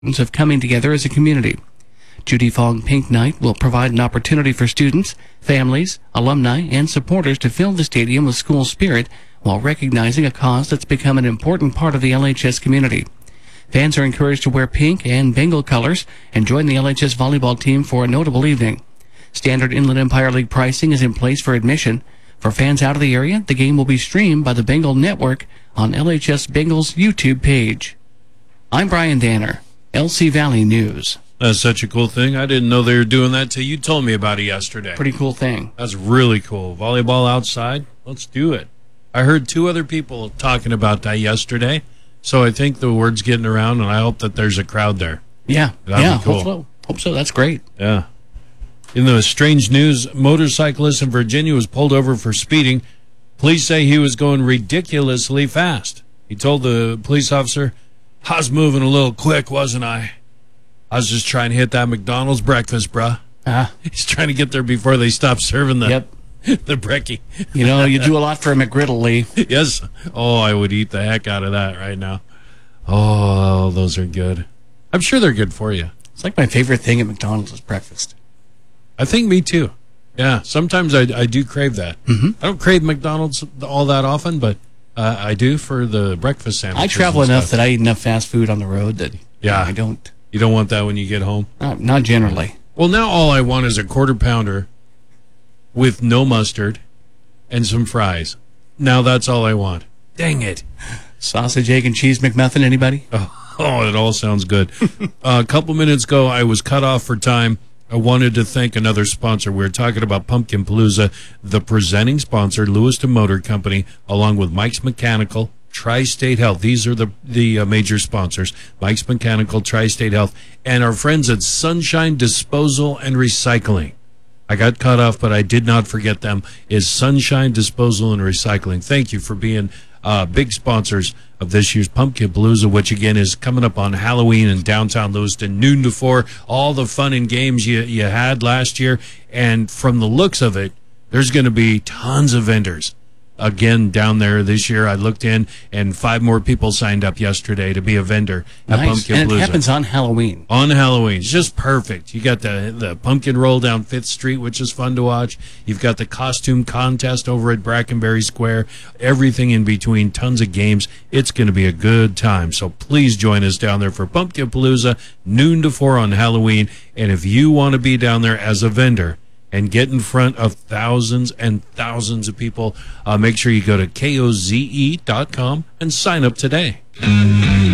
of coming together as a community. Judy Fogg Pink Night will provide an opportunity for students, families, alumni, and supporters to fill the stadium with school spirit while recognizing a cause that's become an important part of the LHS community. Fans are encouraged to wear pink and Bengal colors and join the LHS volleyball team for a notable evening. Standard Inland Empire League pricing is in place for admission. For fans out of the area, the game will be streamed by the Bengal Network on LHS Bengal's YouTube page. I'm Brian Danner, LC Valley News. That's such a cool thing. I didn't know they were doing that till you told me about it yesterday. Pretty cool thing. That's really cool. Volleyball outside? Let's do it. I heard 2 other people talking about that yesterday, so I think the word's getting around, and I hope that there's a crowd there. Yeah. That'd be cool. Hope so. That's great. Yeah. In the strange news, motorcyclist in Virginia was pulled over for speeding. Police say he was going ridiculously fast. He told the police officer, "I was moving a little quick, wasn't I? I was just trying to hit that McDonald's breakfast, bruh." He's trying to get there before they stop serving the brekkie. You know, you do a lot for a McGriddle, Lee. Yes. Oh, I would eat the heck out of that right now. Oh, those are good. I'm sure they're good for you. It's like my favorite thing at McDonald's is breakfast. I think me too. Yeah, sometimes I do crave that. I don't crave McDonald's all that often, but I do for the breakfast sandwiches. I travel enough that I eat enough fast food on the road that I don't. You don't want that when you get home? Not generally. Well, now all I want is a quarter pounder with no mustard and some fries. Now that's all I want. Dang it. Sausage, egg, and cheese McMuffin, anybody? Oh, it all sounds good. A couple minutes ago, I was cut off for time. I wanted to thank another sponsor. We were talking about Pumpkin Palooza. The presenting sponsor, Lewiston Motor Company, along with Mike's Mechanical, Tri-State Health. These are the major sponsors. Mike's Mechanical, Tri-State Health, and our friends at Sunshine Disposal and Recycling. I got cut off, but I did not forget them, is Sunshine Disposal and Recycling. Thank you for being big sponsors of this year's Pumpkin Palooza, which again is coming up on Halloween in downtown Lewiston, noon to 4. All the fun and games you had last year, and from the looks of it, there's going to be tons of vendors again down there this year. I looked in, and 5 more people signed up yesterday to be a vendor at Pumpkin Palooza. And it happens on Halloween. On Halloween. It's just perfect. You got the pumpkin roll down 5th Street, which is fun to watch. You've got the costume contest over at Brackenberry Square. Everything in between. Tons of games. It's going to be a good time. So please join us down there for Pumpkin Palooza, noon to 4 on Halloween. And if you want to be down there as a vendor and get in front of thousands and thousands of people, make sure you go to koze.com and sign up today.